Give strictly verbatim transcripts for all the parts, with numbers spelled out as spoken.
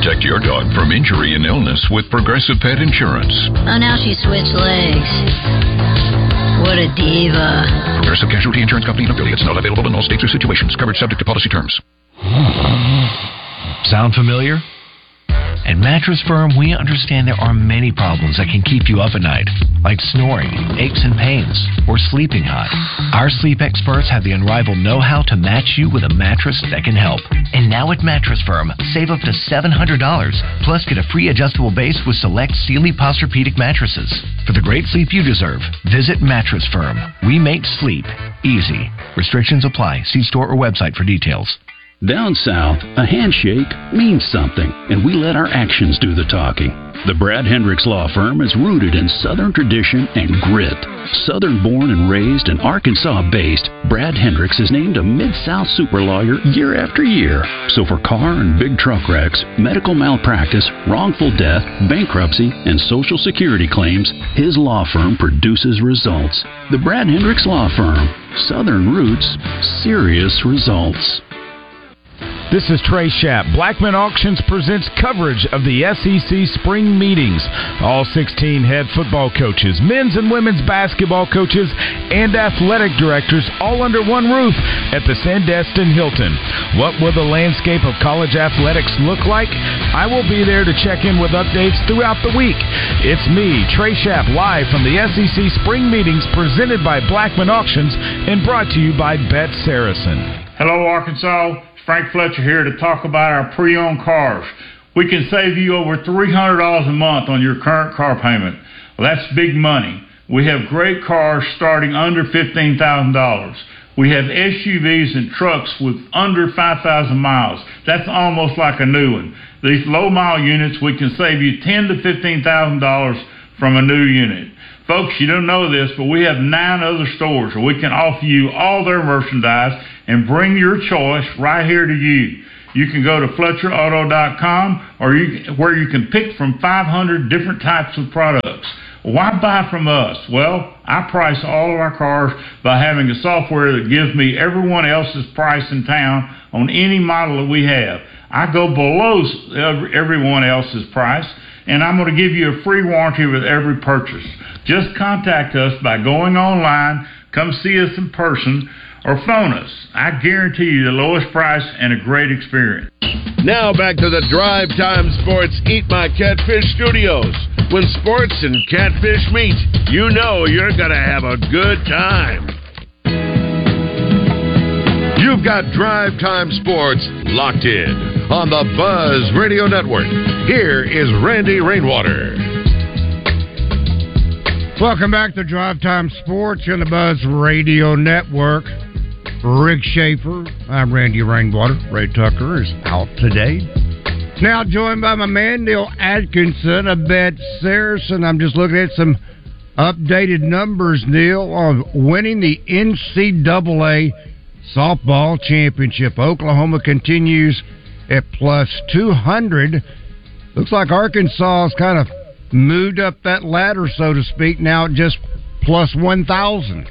Protect your dog from injury and illness with Progressive Pet Insurance. Oh, now she switched legs. What a diva. Progressive Casualty Insurance Company and affiliates. Not available in all states or situations. Coverage subject to policy terms. Sound familiar? At Mattress Firm, we understand there are many problems that can keep you up at night, like snoring, aches and pains, or sleeping hot. Our sleep experts have the unrivaled know-how to match you with a mattress that can help. And now at Mattress Firm, save up to seven hundred dollars, plus get a free adjustable base with select Sealy Posturepedic mattresses. For the great sleep you deserve, visit Mattress Firm. We make sleep easy. Restrictions apply. See store or website for details. Down south, a handshake means something, and we let our actions do the talking. The Brad Hendricks Law Firm is rooted in Southern tradition and grit. Southern-born and raised and Arkansas-based, Brad Hendricks is named a Mid-South super lawyer year after year. So for car and big truck wrecks, medical malpractice, wrongful death, bankruptcy, and Social Security claims, his law firm produces results. The Brad Hendricks Law Firm. Southern roots, serious results. This is Trey Schapp. Blackman Auctions presents coverage of the S E C spring meetings. All sixteen head football coaches, men's and women's basketball coaches, and athletic directors all under one roof at the Sandestin Hilton. What will the landscape of college athletics look like? I will be there to check in with updates throughout the week. It's me, Trey Schapp, live from the S E C spring meetings presented by Blackman Auctions and brought to you by Bet Saracen. Hello, Arkansas. Frank Fletcher here to talk about our pre-owned cars. We can save you over three hundred dollars a month on your current car payment. Well, that's big money. We have great cars starting under fifteen thousand dollars. We have S U Vs and trucks with under five thousand miles. That's almost like a new one. These low-mile units, we can save you ten thousand to fifteen thousand dollars from a new unit. Folks, you don't know this, but we have nine other stores where we can offer you all their merchandise and bring your choice right here to you. You can go to Fletcher Auto dot com or you, where you can pick from five hundred different types of products. Why buy from us? Well, I price all of our cars by having a software that gives me everyone else's price in town on any model that we have. I go below everyone else's price, and I'm going to give you a free warranty with every purchase. Just contact us by going online, come see us in person, or phone us. I guarantee you the lowest price and a great experience. Now back to the Drive Time Sports Eat My Catfish studios. When sports and catfish meet, you know you're going to have a good time. You've got Drive Time Sports locked in on the Buzz Radio Network. Here is Randy Rainwater. Welcome back to Drive Time Sports on the Buzz Radio Network. Rick Schaefer, I'm Randy Rainwater. Ray Tucker is out today. Now joined by my man Neil Atkinson of Bet Saracen. I'm just looking at some updated numbers, Neil, on winning the N C double A softball championship. Oklahoma continues at plus two hundred. Looks like Arkansas has kind of moved up that ladder, so to speak, now at just plus one thousand.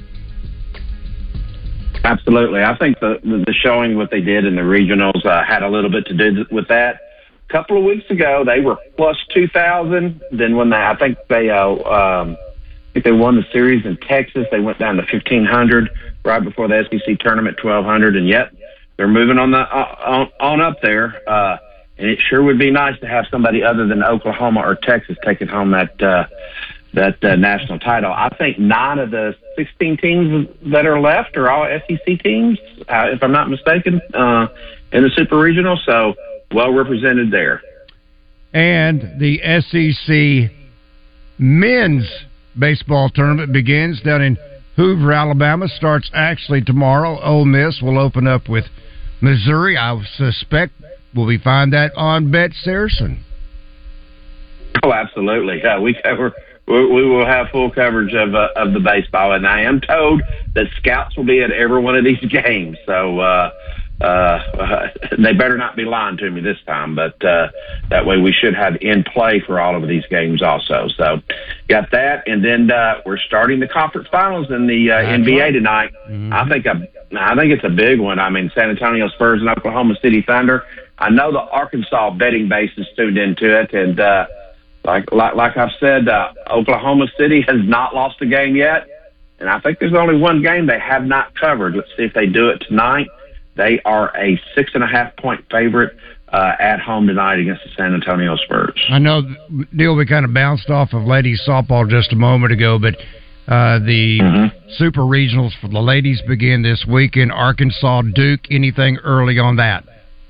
Absolutely. I think the the showing what they did in the regionals uh, had a little bit to do with that. A couple of weeks ago, they were plus two thousand. Then when they, I think they, uh, um, I think they won the series in Texas, they went down to fifteen hundred right before the S E C tournament, twelve hundred, and yet they're moving on the uh, on, on up there. Uh, and it sure would be nice to have somebody other than Oklahoma or Texas taking home that. Uh, that uh, national title. I think nine of the sixteen teams that are left are all S E C teams, uh, if I'm not mistaken, uh, in the Super Regional, so well represented there. And the S E C men's baseball tournament begins down in Hoover, Alabama, starts actually tomorrow. Ole Miss will open up with Missouri. I suspect we'll be find that on Bet Saracen. Oh, absolutely. Yeah, we cover... We will have full coverage of uh, of the baseball, and I am told that scouts will be at every one of these games. So uh, uh, they better not be lying to me this time, but uh, that way we should have in play for all of these games also. So got that, and then uh, we're starting the conference finals in the uh, N B A tonight. Mm-hmm. I think a, I think it's a big one. I mean, San Antonio Spurs and Oklahoma City Thunder. I know the Arkansas betting base is tuned into it, and uh, like, like like I've said, uh, Oklahoma City has not lost a game yet, and I think there's only one game they have not covered. Let's see if they do it tonight. They are a six and a half point favorite uh, at home tonight against the San Antonio Spurs. I know, Neil, we kind of bounced off of ladies softball just a moment ago, but uh, the mm-hmm. Super Regionals for the ladies begin this weekend. Arkansas, Duke, anything early on that?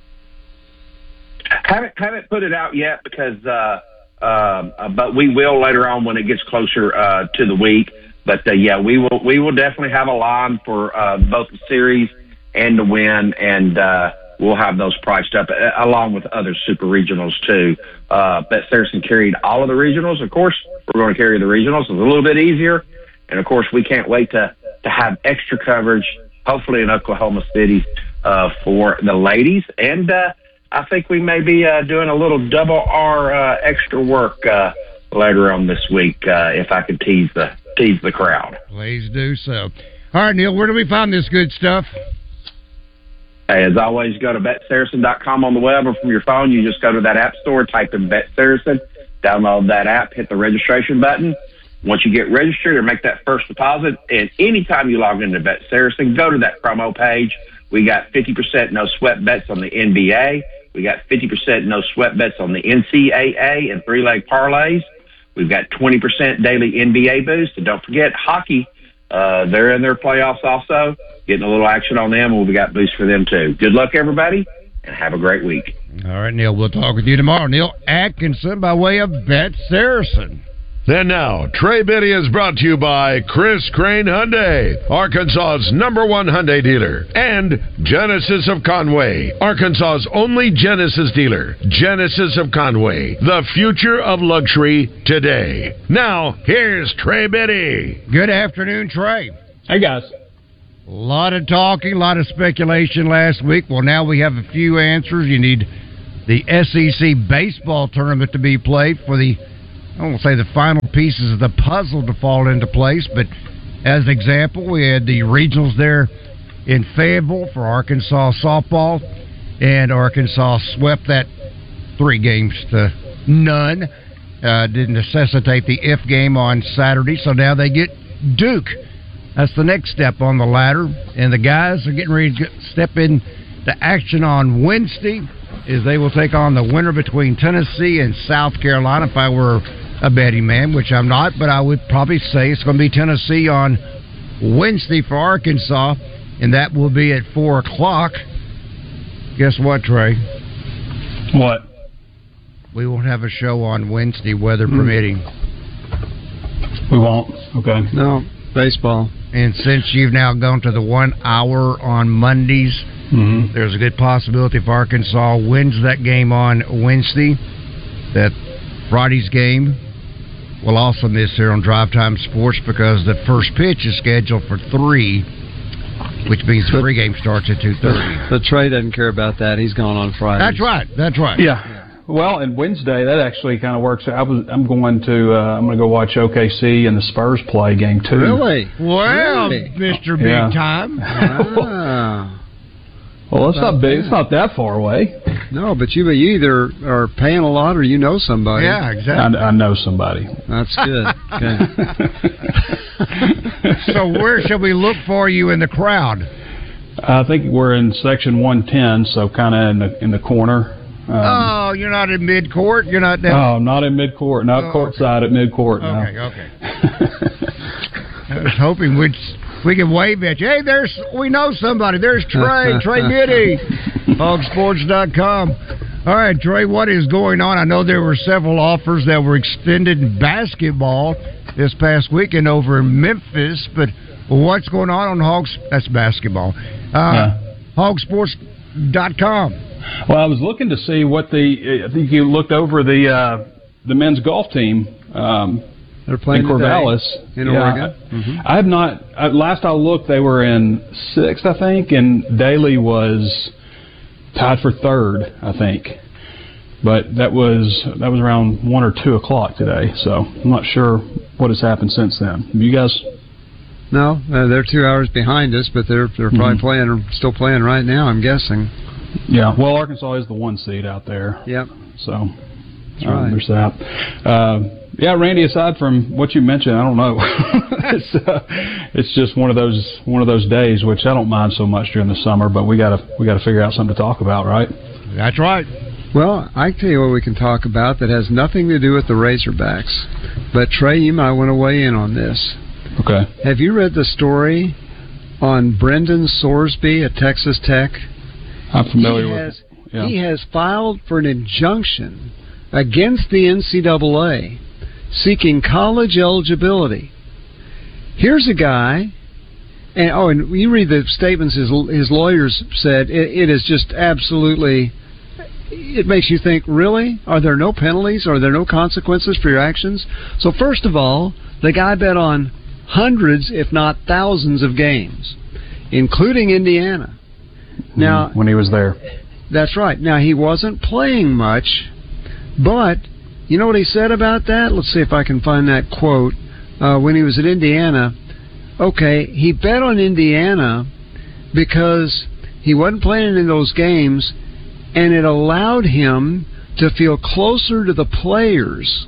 Haven't haven't put it out yet because, uh, uh, but we will later on when it gets closer uh, to the week. But uh, yeah, we will we will definitely have a line for uh, both the series and the win, and uh, we'll have those priced up uh, along with other super regionals too. Uh, Bet Saracen carried all of the regionals. Of course, we're going to carry the regionals. It's a little bit easier, and of course, we can't wait to to have extra coverage, hopefully in Oklahoma City uh, for the ladies. And uh, I think we may be uh, doing a little double R uh, extra work uh, later on this week, uh, if I could tease the tease the crowd. Please do so. All right, Neil, where do we find this good stuff? As always, go to bet saracen dot com on the web, or from your phone, you just go to that app store, type in Bet Saracen, download that app, hit the registration button. Once you get registered or make that first deposit, and anytime you log into Bet Saracen, go to that promo page. We got fifty percent no sweat bets on the N B A. We got fifty percent no sweat bets on the N C double A and three-leg parlays. We've got twenty percent daily N B A boost. And don't forget, hockey, uh, they're in their playoffs also. Getting a little action on them, and we got boost for them too. Good luck, everybody, and have a great week. All right, Neil, we'll talk with you tomorrow. Neil Atkinson by way of Bet Saracen. Then now, Trey Biddy is brought to you by Chris Crane Hyundai, Arkansas's number one Hyundai dealer, and Genesis of Conway, Arkansas's only Genesis dealer. Genesis of Conway, the future of luxury today. Now, here's Trey Biddy. Good afternoon, Trey. Hey, guys. A lot of talking, a lot of speculation last week. Well, now we have a few answers. You need the S E C baseball tournament to be played for the, I won't say the final pieces of the puzzle to fall into place, but as an example, we had the regionals there in Fayetteville for Arkansas softball, and Arkansas swept that three games to none. Uh, didn't necessitate the if game on Saturday, so now they get Duke. That's the next step on the ladder, and the guys are getting ready to step into action on Wednesday as they will take on the winner between Tennessee and South Carolina. If I were a betting man, which I'm not, but I would probably say it's going to be Tennessee on Wednesday for Arkansas, and that will be at four o'clock. Guess what, Trey? What? We won't have a show on Wednesday, weather mm. permitting. We won't? Okay. No, baseball. And since you've now gone to the one hour on Mondays, mm-hmm. there's a good possibility if Arkansas wins that game on Wednesday, that Friday's game will also miss here on Drive Time Sports because the first pitch is scheduled for three, which means the pregame starts at two thirty. But Trey doesn't care about that. He's gone on Friday. That's right. That's right. Yeah. yeah. Well, and Wednesday that actually kind of works. I was. I'm going to. Uh, I'm going to go watch O K C and the Spurs play game two. Really? Well, really? Mister Big yeah. Time. Ah. Well, it's not big. It's not that far away. No, but you, but you either are paying a lot or you know somebody. Yeah, exactly. I, I know somebody. That's good. So where should we look for you in the crowd? I think we're in section one ten, so kind of in the in the corner. Um, oh, you're not in mid-court? You're not down? Oh, not in mid-court. Not oh, courtside okay. at mid-court. Okay, no. okay. I was hoping we'd, we could wave at you. Hey, there's we know somebody. There's Trey, Trey Biddy, hog sports dot com. All right, Trey, what is going on? I know there were several offers that were extended in basketball this past weekend over in Memphis, but what's going on on Hogs? That's basketball. Uh, yeah. hog sports dot com. Well, I was looking to see what the. I think you looked over the uh, the men's golf team. Um, They're playing in Corvallis, in yeah, Oregon. I, mm-hmm. I have not. I, last I looked, they were in sixth, I think, and Daly was tied for third, I think. But that was that was around one or two o'clock today. So I'm not sure what has happened since then. Have you guys? No, uh, they're two hours behind us, but they're they're probably mm-hmm. playing, still playing right now. I'm guessing. Yeah, well, Arkansas is the one seed out there. Yep. So um, right. there's that. Uh, yeah, Randy. Aside from what you mentioned, I don't know. it's uh, it's just one of those one of those days, which I don't mind so much during the summer. But we gotta we gotta figure out something to talk about, right? That's right. Well, I tell you what we can talk about that has nothing to do with the Razorbacks. But Trey, you might want to weigh in on this. Okay. Have you read the story on Brendan Sorsby at Texas Tech? I'm familiar he with has, it. Yeah. He has filed for an injunction against the N C double A seeking college eligibility. Here's a guy, and oh, and you read the statements his, his lawyers said, it, it is just absolutely, it makes you think, really? Are there no penalties? Are there no consequences for your actions? So first of all, the guy bet on hundreds, if not thousands of games, including Indiana. Now, when he was there. That's right. Now, he wasn't playing much, but you know what he said about that? Let's see if I can find that quote. Uh, when he was at Indiana, okay, he bet on Indiana because he wasn't playing in those games, and it allowed him to feel closer to the players.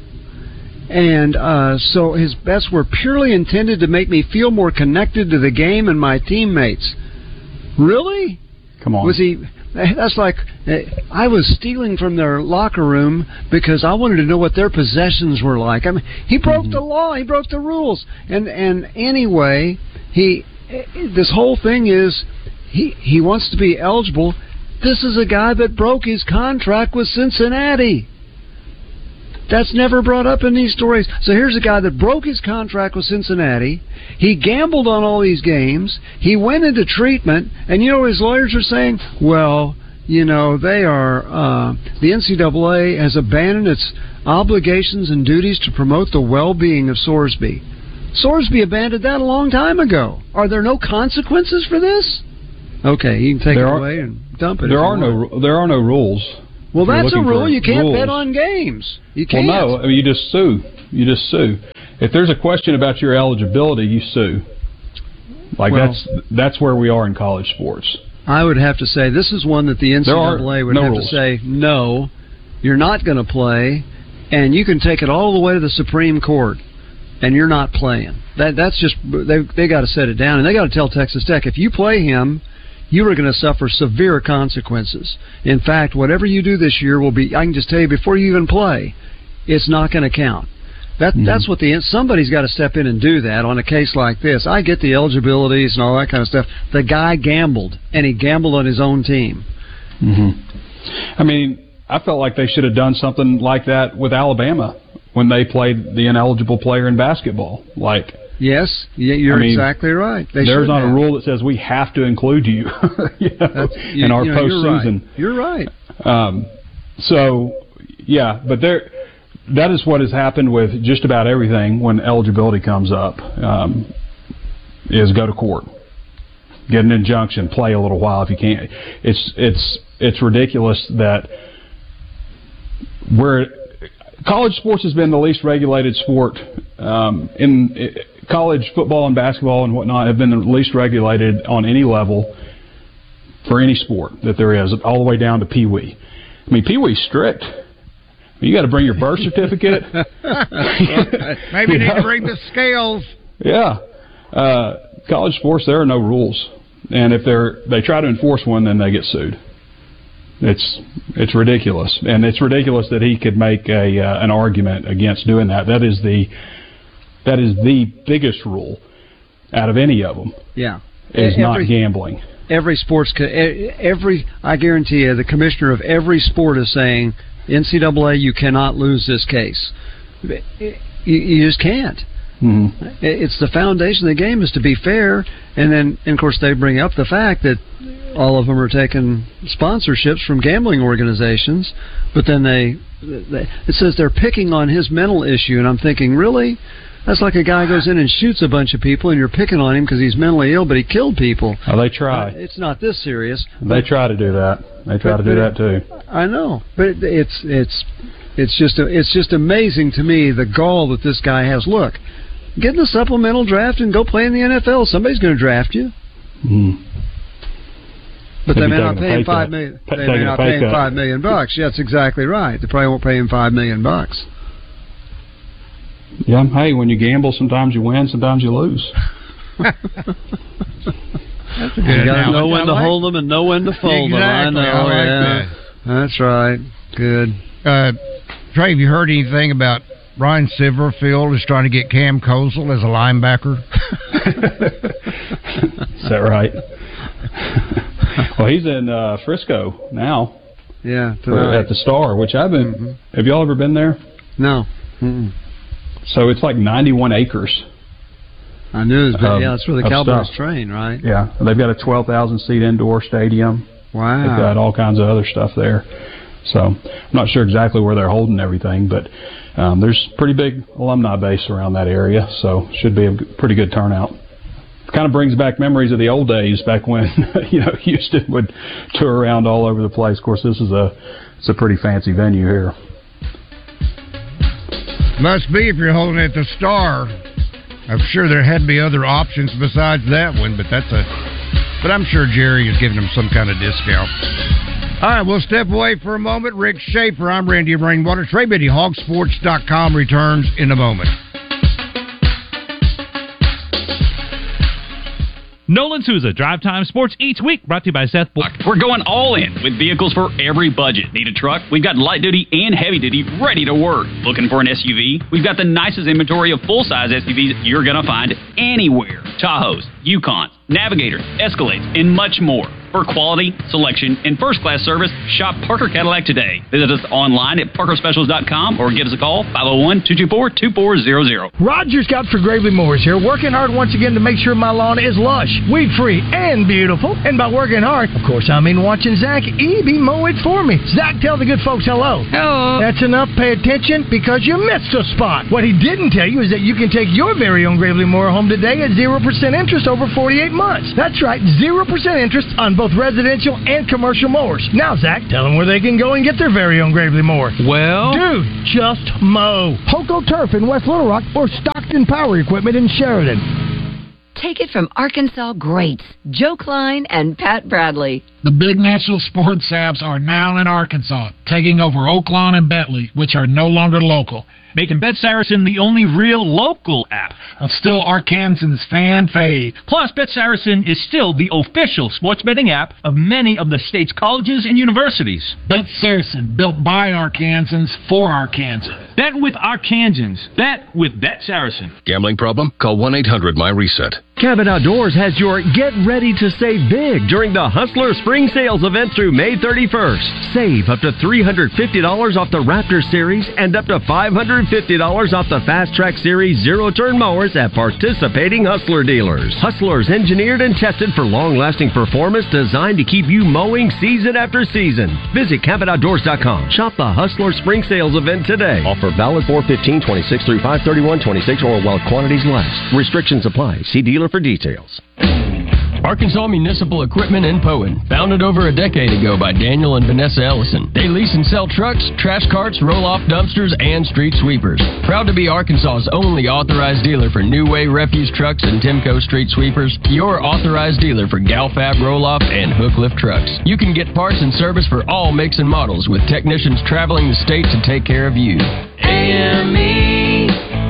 And uh, so his bets were purely intended to make me feel more connected to the game and my teammates. Really? Come on. Was he? That's like I was stealing from their locker room because I wanted to know what their possessions were like. I mean, he broke mm-hmm. the law. He broke the rules. And and anyway, he this whole thing is he he wants to be eligible. This is a guy that broke his contract with Cincinnati. That's never brought up in these stories. So here's a guy that broke his contract with Cincinnati. He gambled on all these games. He went into treatment. And you know what his lawyers are saying? Well, you know, they are, uh, the N C double A has abandoned its obligations and duties to promote the well-being of Sorsby. Sorsby abandoned that a long time ago. Are there no consequences for this? Okay, you can take there it are, away and dump it. There are no, there are no rules. Well, that's a rule. You can't rules. bet on games. You can't. Well, no. I mean, you just sue. You just sue. If there's a question about your eligibility, you sue. Like well, that's that's where we are in college sports. I would have to say this is one that the N C double A would no have rules. to say, no, you're not going to play, and you can take it all the way to the Supreme Court, and you're not playing. That that's just they they got to set it down, and they got to tell Texas Tech, if you play him, you are going to suffer severe consequences. In fact, whatever you do this year will be, I can just tell you before you even play, it's not going to count. That, mm-hmm. That's what the somebody's got to step in and do that on a case like this. I get the eligibilities and all that kind of stuff. The guy gambled, and he gambled on his own team. Mm-hmm. I mean, I felt like they should have done something like that with Alabama when they played the ineligible player in basketball. Like, yes, you're I mean, exactly right. They there's not have. a rule that says we have to include you, you know, you, in our you know, postseason. You're right. You're right. Um, so, yeah, but there, that is what has happened with just about everything when eligibility comes up, um, is go to court, get an injunction, play a little while if you can't. It's it's it's ridiculous that we're college sports has been the least regulated sport. Um, in it, college football and basketball and whatnot have been the least regulated on any level for any sport that there is, all the way down to Pee Wee. I mean, Pee Wee's strict. You got to bring your birth certificate. Maybe you need know? to bring the scales. Yeah, uh, college sports, there are no rules, and if they're they try to enforce one, then they get sued. It's it's ridiculous, and it's ridiculous that he could make a uh, an argument against doing that. That is the that is the biggest rule out of any of them. Yeah, is every, not gambling. Every sports, every I guarantee you, the commissioner of every sport is saying, N C double A, you cannot lose this case. You, you just can't. Mm-hmm. It's the foundation of the game is to be fair, and then, and of course, they bring up the fact that all of them are taking sponsorships from gambling organizations, but then they, they it says they're picking on his mental issue, and I'm thinking, really? That's like a guy goes in and shoots a bunch of people, and you're picking on him because he's mentally ill, but he killed people. Oh, they try. Uh, it's not this serious. They try to do that. They try but, to do that too. I know, but it, it's it's it's just a, it's just amazing to me the gall that this guy has. Look, get in the supplemental draft and go play in the N F L. Somebody's going to draft you. Mm. But They'd they be may not taking a pay him pay five cut. million. Pa- They taking may a not pay pay him cut. five million bucks. That's exactly right. They probably won't pay him five million bucks. Yeah, hey, when you gamble, sometimes you win, sometimes you lose. That's a good You got to analogy. know when I to like- hold them and know when to fold them. I Exactly. know. I like yeah. That's right. Good. Uh, Trey, have you heard anything about Ryan Silverfield is trying to get Cam Kozel as a linebacker? Is that right? Well, he's in uh, Frisco now. Yeah, for- tonight. at the Star, which I've been. Mm-hmm. Have y'all ever been there? No. Mm-mm. So it's like ninety-one acres. I knew it was big. Um, Yeah, that's where the of Cowboys stuff. train, right? Yeah, they've got a twelve thousand seat indoor stadium. Wow. They've got all kinds of other stuff there. So I'm not sure exactly where they're holding everything, but um, there's pretty big alumni base around that area, so should be a g- pretty good turnout. Kind of brings back memories of the old days back when you know Houston would tour around all over the place. Of course, this is a it's a pretty fancy venue here. Must be if you're holding it at the Star. I'm sure there had to be other options besides that one, but that's a. But I'm sure Jerry is giving them some kind of discount. All right, we'll step away for a moment. Rick Schaefer, I'm Randy Rainwater. Trey Biddy, hog sports dot com returns in a moment. Nolan Souza, Drive Time Sports each week, brought to you by Seth Block. We're going all in with vehicles for every budget. Need a truck? We've got light duty and heavy duty ready to work. Looking for an S U V? We've got the nicest inventory of full-size S U Vs you're going to find anywhere. Tahoes, Yukons, Navigators, Escalades, and much more. For quality, selection, and first-class service, shop Parker Cadillac today. Visit us online at parker specials dot com or give us a call, five oh one, two two four, two four zero zero. Roger Scott for Gravely Mowers here, working hard once again to make sure my lawn is lush, weed-free, and beautiful. And by working hard, of course, I mean watching Zach Eby mow it for me. Zach, tell the good folks hello. Hello. That's enough. Pay attention because you missed a spot. What he didn't tell you is that you can take your very own Gravely Mower home today at zero percent interest over forty-eight months. That's right, zero percent interest on both residential and commercial mowers. Now, Zach, tell them where they can go and get their very own Gravely mower. Well, dude, just mow. Hoco Turf in West Little Rock or Stockton Power Equipment in Sheridan. Take it from Arkansas greats, Joe Klein and Pat Bradley. The big national sports apps are now in Arkansas, taking over Oaklawn and Bentley, which are no longer local. Making Bet Saracen the only real local app. I'm still Arkansans' fan fave. Plus, Bet Saracen is still the official sports betting app of many of the state's colleges and universities. Bet Saracen, built by Arkansans for Arkansans. Bet with Arkansans. Bet with Bet Saracen. Gambling problem? Call one eight hundred my reset. Cabot Outdoors has your Get Ready to Save Big during the Hustler Spring Sales event through May thirty-first. Save up to three hundred fifty dollars off the Raptor Series and up to five hundred fifty dollars off the Fast Track Series zero-turn mowers at participating Hustler dealers. Hustlers engineered and tested for long-lasting performance designed to keep you mowing season after season. Visit Cabot Outdoors dot com. Shop the Hustler Spring Sales event today. Offer valid four fifteen twenty-six through five thirty-one twenty-six or while quantities last. Restrictions apply. See dealer for details. Arkansas Municipal Equipment in Poen, founded over a decade ago by Daniel and Vanessa Ellison. They lease and sell trucks, trash carts, roll-off dumpsters, and street sweepers. Proud to be Arkansas's only authorized dealer for New Way refuse trucks and Timco street sweepers. Your authorized dealer for Galfab roll-off and hook lift trucks. You can get parts and service for all makes and models with technicians traveling the state to take care of you. A M E,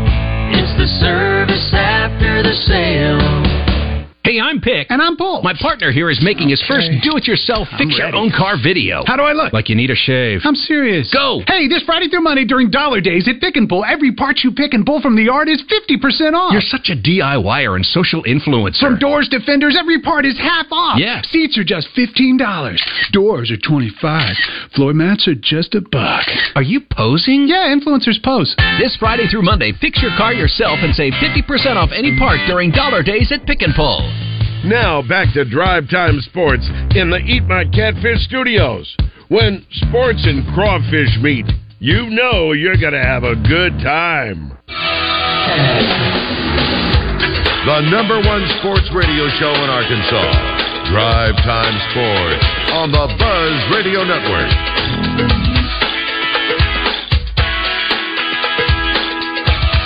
it's the service after the sale. Hey, I'm Pick. And I'm Paul. My partner here is making his first Okay. do-it-yourself fix-your-own-car video. How do I look? Like you need a shave. I'm serious. Go! Hey, this Friday through Monday during Dollar Days at Pick and Pull, every part you pick and pull from the yard is fifty percent off. You're such a DIYer and social influencer. From doors to fenders, every part is half off. Yeah. Seats are just fifteen dollars. Doors are twenty-five dollars. Floor mats are just a buck. Are you posing? Yeah, influencers pose. This Friday through Monday, fix your car yourself and save fifty percent off any part during Dollar Days at Pick and Pull. Now back to Drive Time Sports in the Eat My Catfish studios. When sports and crawfish meet, you know you're going to have a good time. The number one sports radio show in Arkansas, Drive Time Sports on the Buzz Radio Network.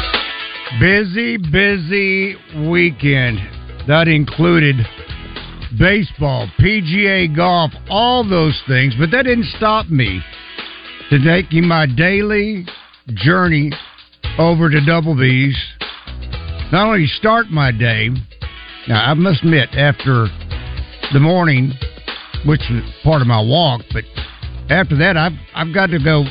Busy, busy weekend. That included baseball, P G A golf, all those things. But that didn't stop me to taking my daily journey over to Double B's. Not only start my day, now I must admit, after the morning, which was part of my walk, but after that, I've, I've got to go.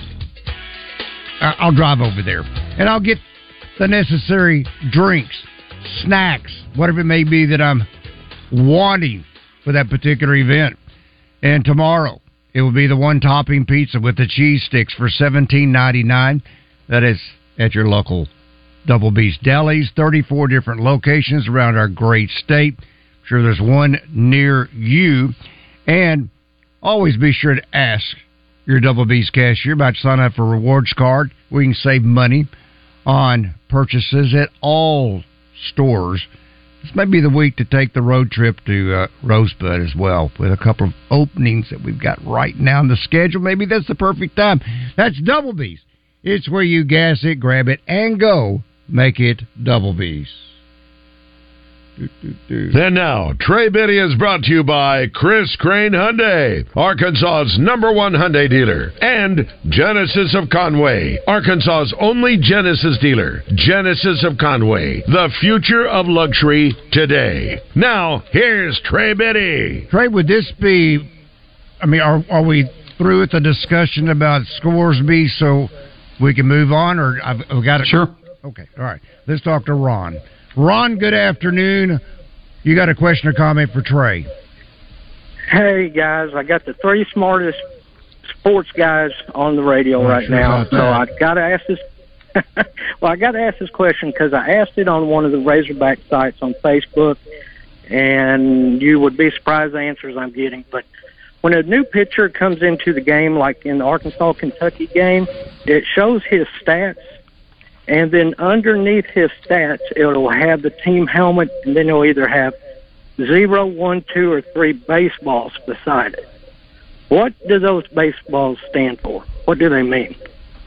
I'll drive over there, and I'll get the necessary drinks, snacks, whatever it may be that I'm wanting for that particular event. And tomorrow, it will be the one-topping pizza with the cheese sticks for seventeen ninety-nine. That is at your local Double B's Delis, thirty-four different locations around our great state. I'm sure there's one near you. And always be sure to ask your Double B's cashier about to sign up for a rewards card. We can save money on purchases at all stores. This may be the week to take the road trip to uh, Rosebud as well, with a couple of openings that we've got right now in the schedule. Maybe that's the perfect time. That's Double B's. It's where you gas it, grab it, and go. Make it Double B's. Do, do, do. And now, Trey Biddy is brought to you by Chris Crane Hyundai, Arkansas's number one Hyundai dealer, and Genesis of Conway, Arkansas's only Genesis dealer. Genesis of Conway, the future of luxury today. Now, here's Trey Biddy. Trey, would this be, I mean, are, are we through with the discussion about Scoresby so we can move on, or I've, I've got it? Sure. Okay, all right. Let's talk to Ron. Ron, good afternoon. You got a question or comment for Trey? Hey, guys. I got the three smartest sports guys on the radio oh, right sure now. So I got to ask this. well, I got to ask this question because I asked it on one of the Razorback sites on Facebook, and you would be surprised the answers I'm getting. But when a new pitcher comes into the game, like in the Arkansas-Kentucky game, it shows his stats. And then underneath his stats, it'll have the team helmet, and then it'll either have zero, one, two, or three baseballs beside it. What do those baseballs stand for? What do they mean?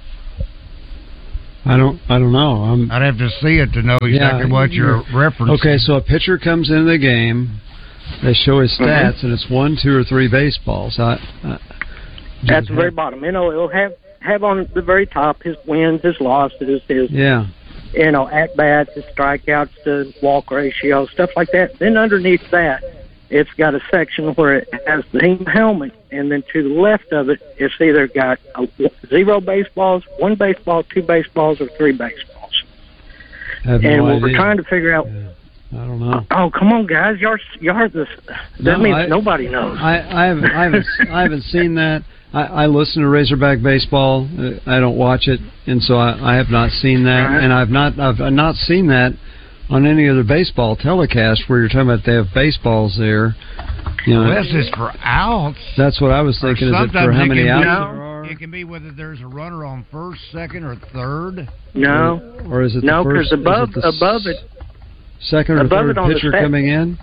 I don't. I don't know. I'm, I'd have to see it to know exactly yeah, what you're referencing. Okay, so a pitcher comes into the game, they show his stats, mm-hmm. and it's one, two, or three baseballs. I, I, At the very bottom, you know, it'll have. have on the very top his wins, his losses, his yeah. you know, at bats, his strikeouts to walk ratio, stuff like that. Then underneath that, it's got a section where it has the team helmet, and then to the left of it, it's either got a zero baseballs, one baseball, two baseballs, or three baseballs. I have and no what idea. we're trying to figure out. Yeah. I don't know. Oh, come on, guys! You're you're this. That no, means I, nobody knows. I, I haven't I haven't I haven't seen that. I, I listen to Razorback baseball. I don't watch it, and so I, I have not seen that. Right. And I've not I've not seen that on any other baseball telecast where you're talking about they have baseballs there. You know, well, this is for outs. That's what I was thinking. Is it for how many outs there are? It can be whether there's a runner on first, second, or third. No, or, or is it no? the first, because above it above it, second or above third pitcher coming in?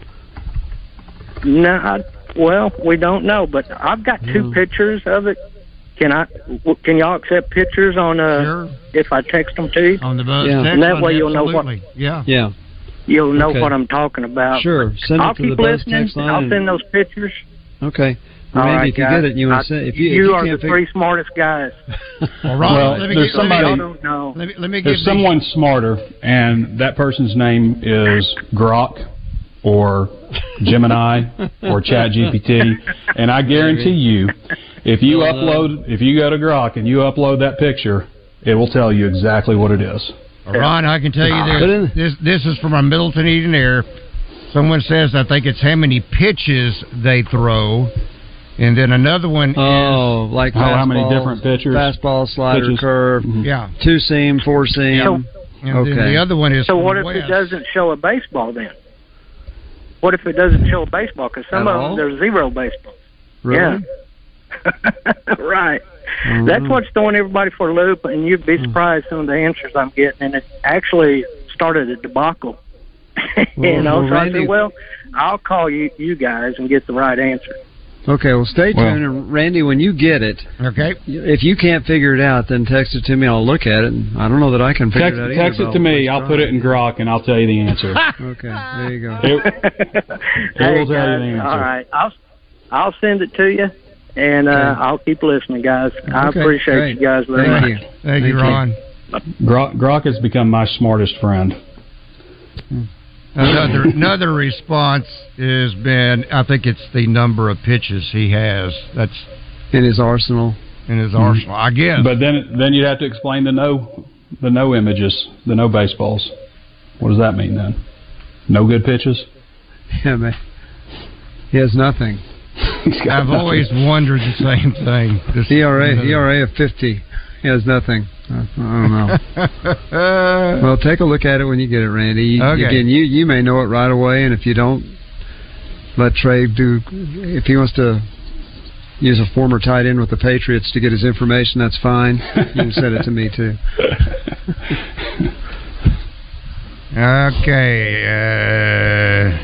No, I, well, we don't know, but I've got two mm. pictures of it. Can I? Can y'all accept pictures on uh sure. if I text them to you? On the buzz yeah. text and that line, way you'll absolutely. know what. Yeah, yeah. You'll know okay. what I'm talking about. Sure, send I'll it to keep the buzz listening. text line. I'll send those pictures. Okay. All Randy, right, if you guys. get it, you want to say if you, you if you are can't the figure... three smartest guys. Well, Ron, well, let me there's get, somebody. Let me, don't know. let me, let me there's someone these. smarter, and that person's name is Grok or Gemini or ChatGPT, and I guarantee you, if you upload, if you go to Grok and you upload that picture, it will tell you exactly what it is. Ron, I can tell you this. This, this is from our Middleton Eden Air. Someone says, I think it's how many pitches they throw. And then another one oh, is... like how, how many different pitchers? Fastball, slider, pitches. curve. Mm-hmm. Yeah. Two-seam, four-seam. So, and okay. then the other one is So what if West. it doesn't show a baseball then? What if it doesn't show a baseball? Because some At of all? them, there's zero baseballs. Really? Yeah. right. Mm-hmm. That's what's throwing everybody for a loop, and you'd be surprised some of the answers I'm getting. And it actually started a debacle. you Well, know, well, so Randy, I said, well, I'll call you, you guys and get the right answer. Okay, well, stay tuned. Well- and Randy, when you get it, okay, if you can't figure it out, then text it to me. I'll look at it. And I don't know that I can figure Text, it out either. text it to me. I'll put it in Grok, and I'll tell you the answer. Okay, there you go. It, Hey, will tell you guys, the answer. all right, I'll I'll send it to you, and uh, Okay. I'll keep listening, guys. I Okay, appreciate great. you guys very Thank much. you. Thank, Thank you, you. Ron. Grok, Grok has become my smartest friend. Another another response has been, I think it's the number of pitches he has. That's in his arsenal. In his arsenal, I guess. But then, then you'd have to explain the no, the no images, the no baseballs. What does that mean then? No good pitches? Yeah, man. He has nothing. I've always wondered the same thing. This E R A, E R A of fifty. He has nothing. I, I don't know. Well, take a look at it when you get it, Randy. You, Okay. Again, you you may know it right away, and if you don't, let Trey do. If he wants to use a former tight end with the Patriots to get his information, that's fine. You can send it to me too. Okay. Uh,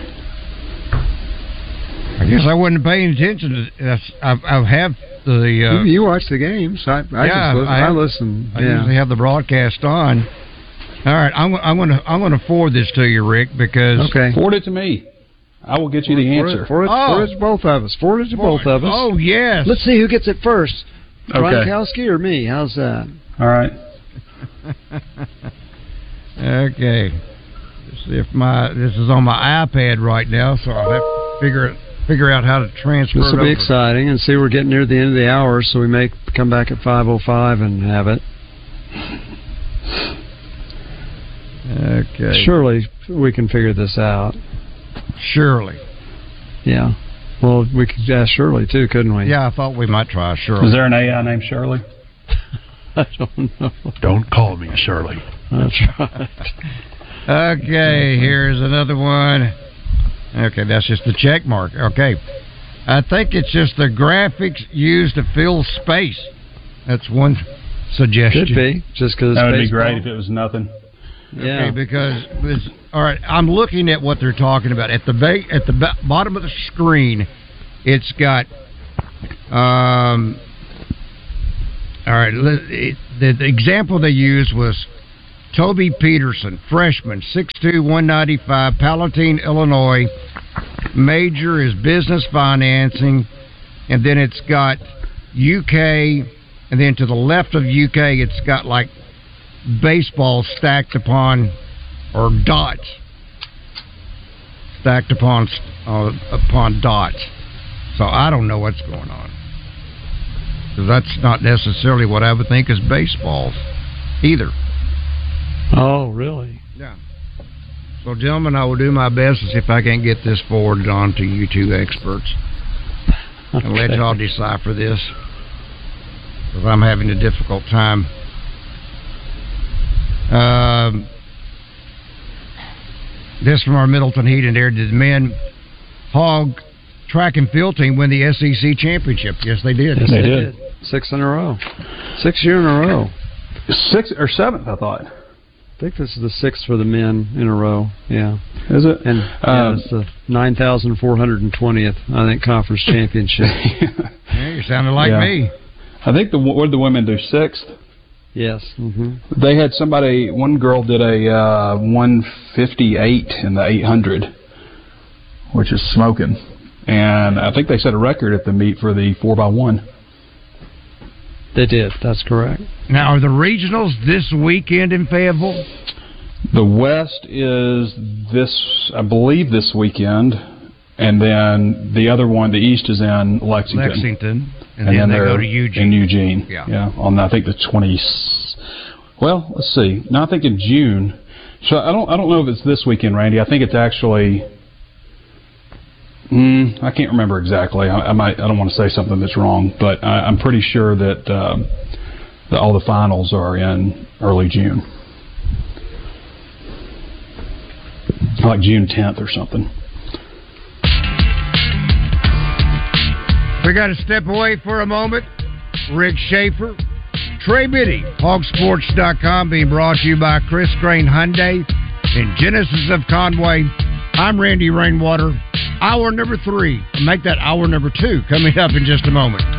I guess I wasn't paying attention to this. I, I have the. Uh, you, you watch the games. I, I yeah, just listen. I, I, have, listen. I yeah. usually have the broadcast on. All right, I'm, I'm going to I'm going to forward this to you, Rick, because okay. Forward it to me. I will get you the Forward answer. it, forward, it, Oh. forward it to both of us. Forward it to both of us. Oh yes. Let's see who gets it first. Okay. Gronkowski or me? How's that? All right. Okay. Let's see if my this is on my iPad right now, so I'll have to figure figure out how to transfer This it will be over. exciting, and see we're getting near the end of the hour, so we may come back at five oh five and have it. Okay. Surely we can figure this out. Surely. Yeah. Well, we could ask Shirley too, couldn't we? Yeah, I thought we might try Shirley. Is there an A I named Shirley? I don't know. Don't call me Shirley. That's right. Okay, here's another one. Okay, that's just the check mark. Okay. I think it's just the graphics used to fill space. That's one suggestion. Could be, just because That would be great if it was nothing. Yeah. Okay, because it's, all right, I'm looking at what they're talking about at the ba- at the ba- bottom of the screen. It's got, um, all right. It, the, the example they used was Toby Peterson, freshman, six two, one ninety-five, Palatine, Illinois. Major is business financing, and then it's got U K, and then to the left of U K, it's got like baseball stacked upon, or dots stacked upon uh, upon dots. So I don't know what's going on, because that's not necessarily what I would think is baseballs either. Oh, really? Yeah. So, gentlemen, I will do my best to see if I can get this forwarded on to you two experts and Okay. let y'all decipher this, because I'm having a difficult time. Um, this from our Middleton Heat and Air. Did the men hog track and field team win the S E C championship? Yes, they did. Yes, they, did. Six in a row. Six year in a row. Six or seventh, I thought. I think this is the sixth for the men in a row. Yeah. Is it? And yeah, Um, it's the nine thousand four hundred twentieth, I think, conference championship. Yeah, you sounded like Yeah. me. I think the what did the women do? Sixth. Yes. Mm-hmm. They had somebody. One girl did a uh, one fifty-eight in the eight hundred, which is smoking. And I think they set a record at the meet for the four by one. They did. That's correct. Now, are the regionals this weekend in Fayetteville? The West is this, I believe, this weekend, and then the other one, the East, is in Lexington. Lexington, and, And, then, then they they're go to Eugene. in Eugene. Yeah. yeah, on I think the twenty. Well, let's see. No, I think in June. So I don't. I don't know if it's this weekend, Randy. I think it's actually. Mm, I can't remember exactly. I, I might. I don't want to say something that's wrong, but I, I'm pretty sure that, um, that all the finals are in early June, like June tenth or something. We got to step away for a moment. Rick Schaefer, Trey Biddy, hog sports dot com, being brought to you by Chris Crane Hyundai and Genesis of Conway. I'm Randy Rainwater. hour number three. Make that hour number two coming up in just a moment.